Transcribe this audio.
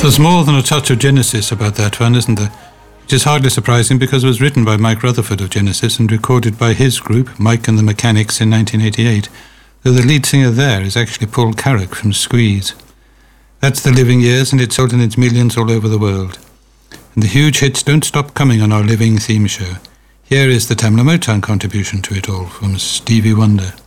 There's more than a touch of Genesis about that one, isn't there? Which is hardly surprising because it was written by Mike Rutherford of Genesis and recorded by his group, Mike and the Mechanics, in 1988, though the lead singer there is actually Paul Carrack from Squeeze. That's The Living Years, and it's sold in its millions all over the world. And the huge hits don't stop coming on our Living theme show. Here is the Tamla Motown contribution to it all from Stevie Wonder.